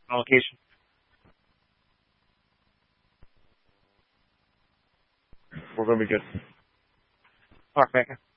allocation. We're going to be good. All right, Becca.